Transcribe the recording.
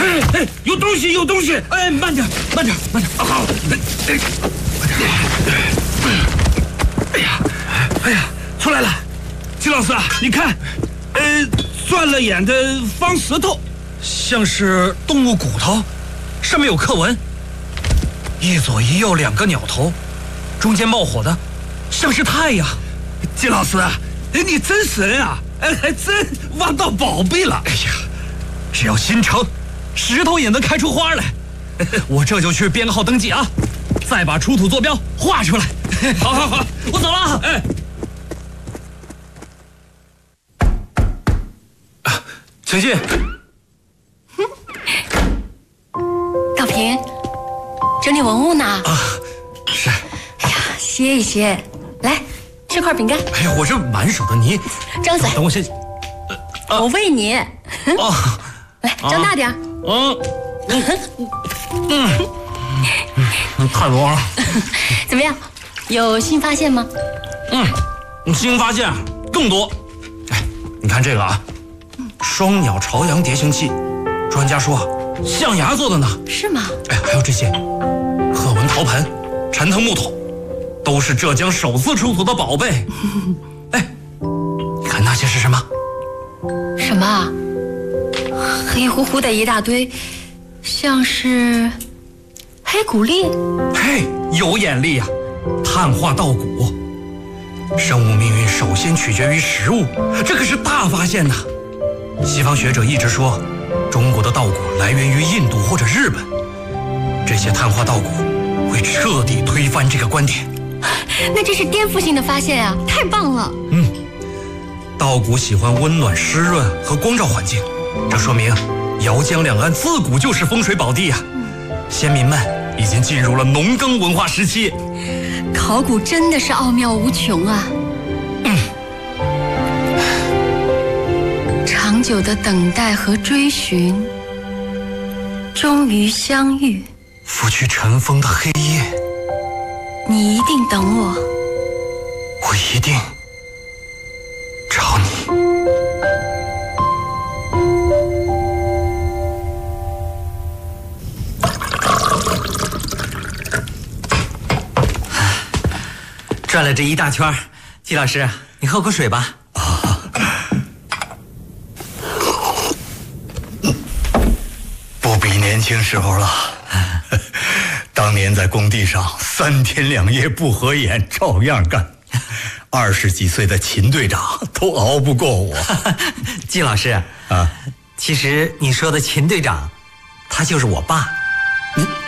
哎，有东西，有东西！哎，慢点，慢点，慢点。好，哎呀，出来了！季老师啊，你看，钻了眼的方石头， 像是动物骨头，上面有刻纹。一左一右2个鸟头，中间冒火的，像是太阳。 季老师，你真神啊！哎，还真挖到宝贝了！ 哎呀，只要心诚，石头也能开出花来。我这就去编号登记啊，再把出土坐标画出来。 好好好， 我走了。 哎， 请进。 道平，整理文物呢？ 啊，是。 哎呀，歇一歇，来吃块饼干。 哎呀，我这满手的泥。 张嘴， 等我先。 我喂你。 哦， 来，张大点。 太多了。 怎么样？有新发现吗？ 新发现更多。哎，你看这个啊，双鸟朝阳蝶形器，专家说象牙做的呢。 是吗？ 哎，还有这些刻纹陶盆、陈藤木头，都是浙江首次出土的宝贝。哎，你看那些是什么？ 什么啊？黑乎乎的一大堆，像是黑谷粒。 嘿，有眼力呀！碳化稻谷，生物命运首先取决于食物，这可是大发现呐！西方学者一直说，中国的稻谷来源于印度或者日本，这些碳化稻谷会彻底推翻这个观点。 那这是颠覆性的发现啊！太棒了。 稻谷喜欢温暖、湿润和光照环境，这说明姚江两岸自古就是风水宝地呀。先民们已经进入了农耕文化时期。 考古真的是奥妙无穷啊！长久的等待和追寻，终于相遇。 拂去尘封的黑夜， 你一定等我， 我一定找你。 转了这一大圈，季老师，你喝口水吧。 不比年轻时候了。当年在工地上3天2夜不合眼，照样干。20几岁的秦队长都熬不过我。 季老师啊，其实你说的秦队长，他就是我爸。